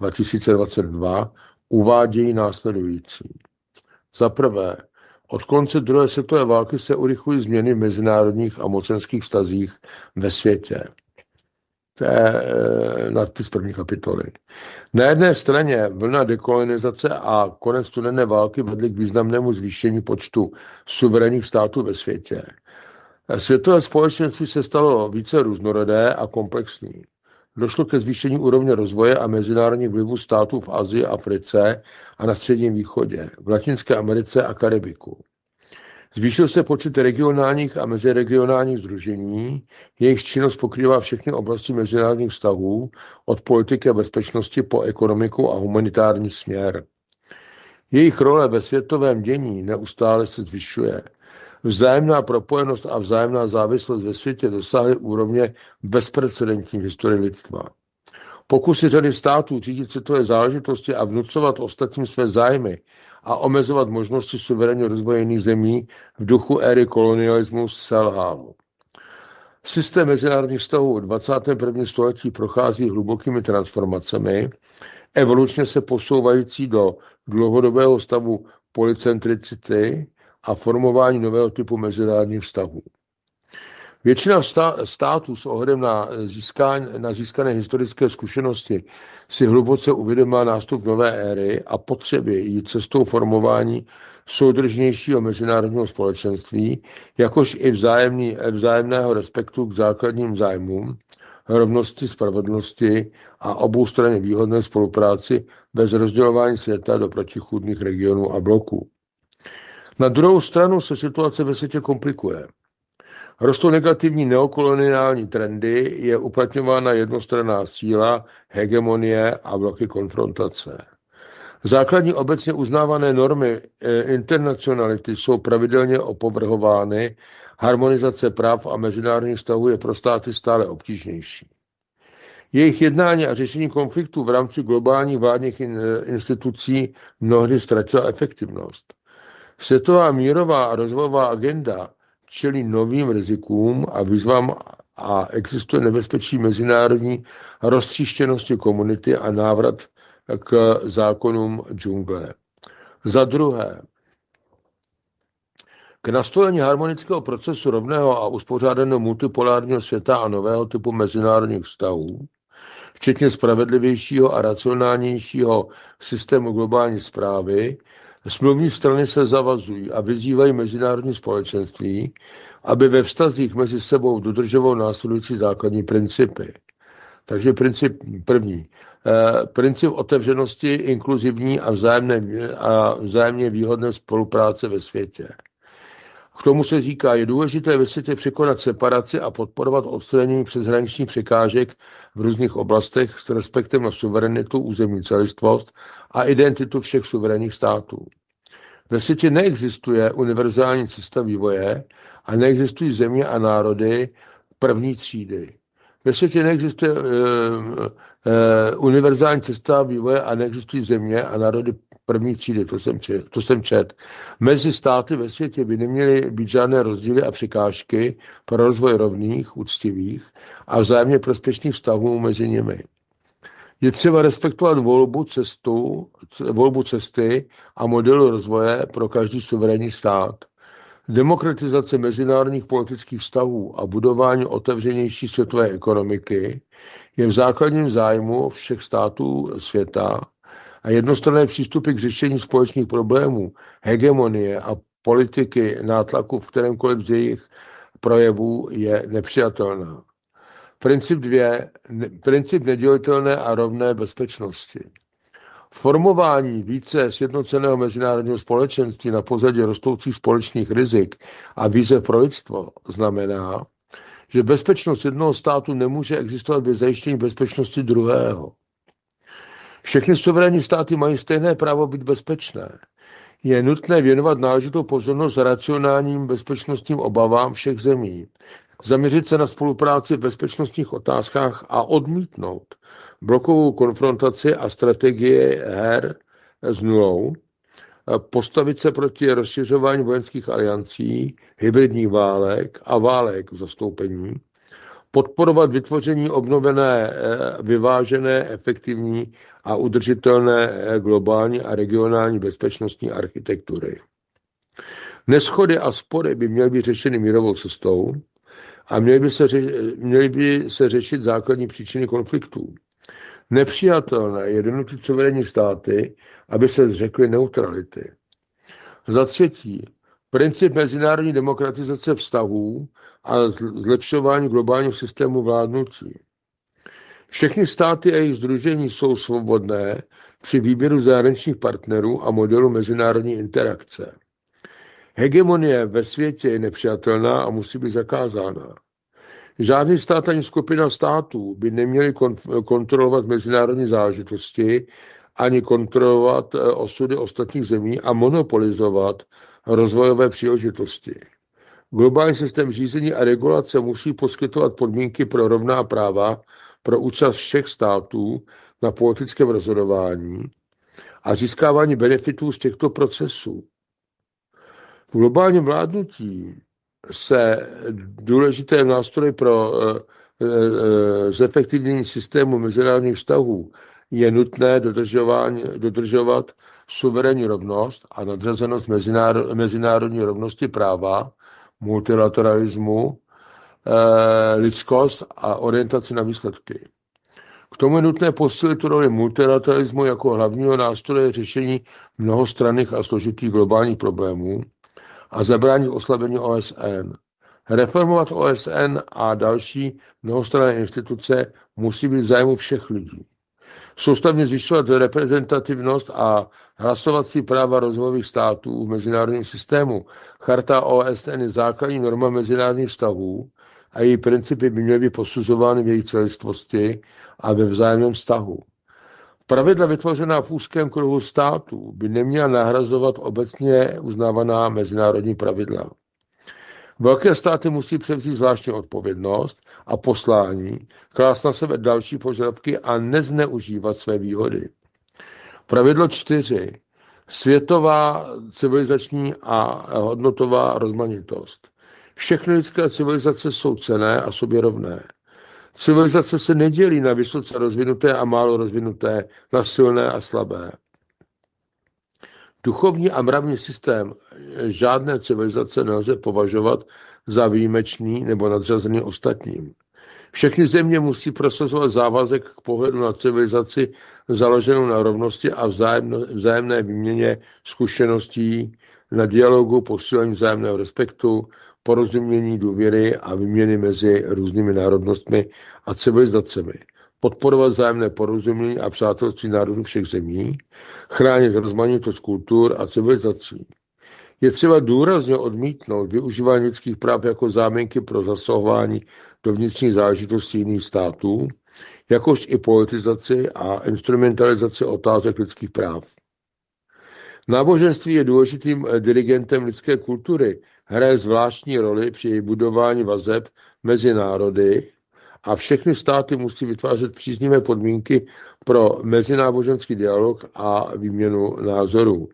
2022 uvádějí následující. Za prvé, od konce druhé světové války se urychlují změny v mezinárodních a mocenských vztazích ve světě. To je nadpis první kapitoly. Na jedné straně vlna dekolonizace a konec studené války vedly k významnému zvýšení počtu suverénních států ve světě. Světové společenství se stalo více různorodé a komplexní. Došlo ke zvýšení úrovně rozvoje a mezinárodních vlivů států v Asii, Africe a na Středním východě, v Latinské Americe a Karibiku. Zvýšil se počet regionálních a meziregionálních sdružení, jejich činnost pokrývá všechny oblasti mezinárodních vztahů, od politiky a bezpečnosti po ekonomiku a humanitární směr. Jejich role ve světovém dění neustále se zvyšuje. Vzájemná propojenost a vzájemná závislost ve světě dosáhly úrovně bezprecedentní v historii lidstva. Pokusy řady států řídit světové záležitosti a vnucovat ostatním své zájmy a omezovat možnosti suverénního rozvoje jiných zemí v duchu éry kolonialismu selhal. Systém mezinárodních vztahů v 21. století prochází hlubokými transformacemi, evolučně se posouvající do dlouhodobého stavu polycentricity a formování nového typu mezinárodních vztahů. Většina států s ohledem na získané historické zkušenosti si hluboce uvědomila nástup nové éry a potřeby jít cestou formování soudržnějšího mezinárodního společenství, jakož i vzájemného respektu k základním zájmům, rovnosti, spravedlnosti a oboustranně výhodné spolupráci bez rozdělování světa do protichůdných regionů a bloků. Na druhou stranu se situace ve světě komplikuje. Rostou negativní neokoloniální trendy, je uplatňována jednostranná síla, hegemonie a bloky konfrontace. Základní obecně uznávané normy internacionality jsou pravidelně opovrhovány, harmonizace práv a mezinárodních vztahů je pro státy stále obtížnější. Jejich jednání a řešení konfliktů v rámci globálních vládních institucí mnohdy ztratila efektivnost. Světová mírová a rozvojová agenda čelí novým rizikům a výzvám a existuje nebezpečí mezinárodní roztříštěnosti komunity a návrat k zákonům džungle. Za druhé, k nastolení harmonického procesu rovného a uspořádaného multipolárního světa a nového typu mezinárodních vztahů, včetně spravedlivějšího a racionálnějšího systému globální správy, smluvní strany se zavazují a vyzývají mezinárodní společenství, aby ve vztazích mezi sebou dodržovalo následující základní principy. Takže princip první. Princip otevřenosti, inkluzivní a vzájemně výhodné spolupráce ve světě. K tomu se říká, je důležité ve světě překonat separaci a podporovat odstranění přeshraničních překážek v různých oblastech s respektem na suverenitu, územní celistvost a identitu všech suverénních států. Ve světě neexistuje univerzální cesta vývoje a neexistují země a národy první třídy. Ve světě neexistuje univerzální cesta vývoje a neexistují země a národy první třídy, to jsem čet. Mezi státy ve světě by neměly být žádné rozdíly a překážky pro rozvoj rovných, úctivých a vzájemně prospěšných vztahů mezi nimi. Je třeba respektovat volbu cesty a modelu rozvoje pro každý suverénní stát. Demokratizace mezinárodních politických vztahů a budování otevřenější světové ekonomiky je v základním zájmu všech států světa a jednostranné přístupy k řešení společných problémů, hegemonie a politiky nátlaku v kterémkoliv z jejich projevů je nepřijatelná. Princip nedělitelné a rovné bezpečnosti. Formování více sjednoceného mezinárodního společenství na pozadí rostoucích společných rizik a výzev pro lidstvo znamená, že bezpečnost jednoho státu nemůže existovat bez zajištění bezpečnosti druhého. Všechny suverénní státy mají stejné právo být bezpečné. Je nutné věnovat náležitou pozornost racionálním bezpečnostním obavám všech zemí, zaměřit se na spolupráci v bezpečnostních otázkách a odmítnout blokovou konfrontaci a strategie her s nulou, postavit se proti rozšiřování vojenských aliancí, hybridních válek a válek v zastoupení, podporovat vytvoření obnovené, vyvážené, efektivní a udržitelné globální a regionální bezpečnostní architektury. Neshody a spory by měly být řešeny mírovou cestou a měly by se řešit základní příčiny konfliktů. Nepřijatelné je donutit suverénní státy, aby se zřekly neutrality. Za třetí, princip mezinárodní demokratizace vztahů a zlepšování globálního systému vládnutí. Všechny státy a jejich sdružení jsou svobodné při výběru zahraničních partnerů a modelu mezinárodní interakce. Hegemonie ve světě je nepřijatelná a musí být zakázána. Žádný stát ani skupina států by neměli kontrolovat mezinárodní záležitosti ani kontrolovat osudy ostatních zemí a monopolizovat rozvojové příležitosti. Globální systém řízení a regulace musí poskytovat podmínky pro rovná práva pro účast všech států na politickém rozhodování a získávání benefitů z těchto procesů. V globálním vládnutí se důležité nástroje pro zefektivnění systému mezinárodních vztahů je nutné dodržovat suverénní rovnost a nadřazenost mezinárodní rovnosti práva, multilateralismu, lidskost a orientaci na výsledky. K tomu je nutné posílit roli multilateralismu jako hlavního nástroje řešení mnohostranných a složitých globálních problémů a zabránit oslabení OSN. Reformovat OSN a další mnohostranné instituce musí být v zájmu všech lidí. Soustavně zvyšovat reprezentativnost a hlasovací práva rozvojových států v mezinárodním systému. Charta OSN je základní norma mezinárodních vztahů a její principy by měly být posuzovány v jejich celistvosti a ve vzájemném vztahu. Pravidla vytvořená v úzkém kruhu států by neměla nahrazovat obecně uznávaná mezinárodní pravidla. Velké státy musí převzít zvláštní odpovědnost a poslání, klást na sebe další požadavky a nezneužívat své výhody. Pravidlo 4. Světová civilizační a hodnotová rozmanitost. Všechny lidské civilizace jsou cenné a sobě rovné. Civilizace se nedělí na vysoce rozvinuté a málo rozvinuté, na silné a slabé. Duchovní a mravní systém žádné civilizace nelze považovat za výjimečný nebo nadřazený ostatním. Všechny země musí prosazovat závazek k pohledu na civilizaci založenou na rovnosti a vzájemné výměně zkušeností, na dialogu, posílení vzájemného respektu, porozumění, důvěry a výměny mezi různými národnostmi a civilizacemi. Podporovat vzájemné porozumění a přátelství národů všech zemí, chránit rozmanitost kultur a civilizací. Je třeba důrazně odmítnout využívání lidských práv jako záminky pro zasahování do vnitřních záležitostí jiných států, jakož i politizaci a instrumentalizaci otázek lidských práv. Náboženství je důležitým dirigentem lidské kultury, hraje zvláštní roli při její budování vazeb mezi národy a všechny státy musí vytvářet příznivé podmínky pro mezináboženský dialog a výměnu názorů.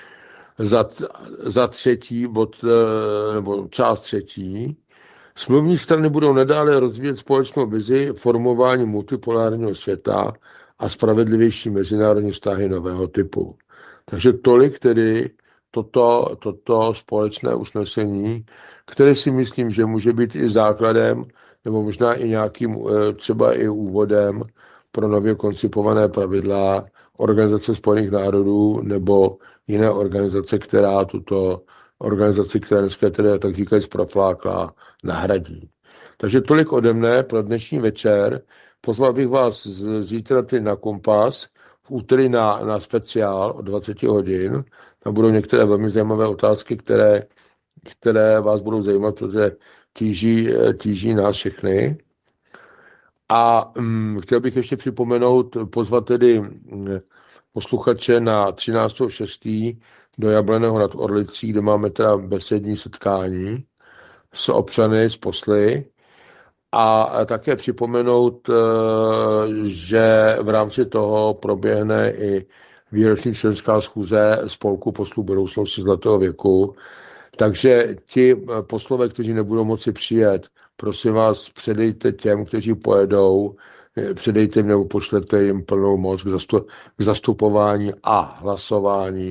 Za třetí, část třetí, smluvní strany budou nadále rozvíjet společnou vizi formování multipolárního světa a spravedlivější mezinárodní vztahy nového typu. Takže tolik tedy toto společné usnesení, které si myslím, že může být i základem, nebo možná i nějakým třeba i úvodem pro nově koncipované pravidla Organizace spojených národů nebo jiné organizace, která tuto organizaci, která dneska tedy tak říkají zproflákla, nahradí. Takže tolik ode mne pro dnešní večer. Pozval bych vás zítra na Kompas, v úterý na speciál o 20 hodin. Tam budou některé velmi zajímavé otázky, které vás budou zajímat, protože tíží nás všechny. A chtěl bych ještě připomenout, pozvat tedy posluchače na 13.6. do Jableného nad Orlicí, kde máme teda besední setkání s občany z Posly. A také připomenout, že v rámci toho proběhne i výroční členská schůze Spolku poslů budoucnosti zlatého věku. Takže ti poslové, kteří nebudou moci přijet, prosím vás, předejte těm, kteří pojedou, předejte jim nebo pošlete jim plnou moc k zastupování a hlasování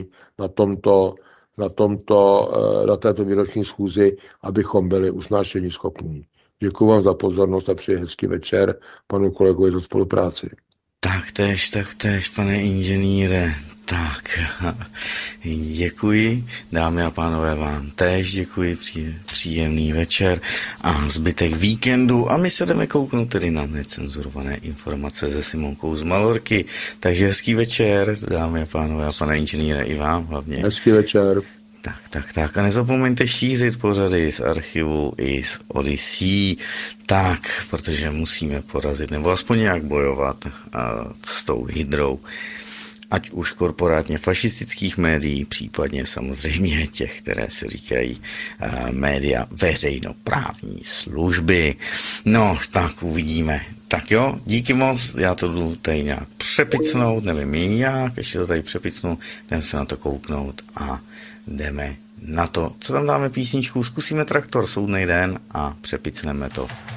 na této výroční schůzi, abychom byli usnášení schopní. Děkuji vám za pozornost a přeji hezký večer panu kolegovi za spolupráci. Taktéž, pane inženýre. Tak, děkuji, dámy a pánové, vám též děkuji, příjemný večer a zbytek víkendu a my se jdeme kouknout tedy na necenzurované informace se Simonkou z Malorky, takže hezký večer, dámy a pánové a pane inženýre, i vám hlavně. Hezký večer. Tak a nezapomeňte šířit pořady z archivu i z Odyssey, tak, protože musíme porazit nebo aspoň nějak bojovat s tou hydrou. Ať už korporátně fašistických médií, případně samozřejmě těch, které se říkají média veřejnoprávní služby. No, tak uvidíme. Tak jo, díky moc, já to jdu tady nějak přepicnout, nevím jak, ještě to tady přepicnu, jdem se na to kouknout a jdeme na to. Co tam dáme písničku? Zkusíme Traktor, soudnej den a přepicneme to.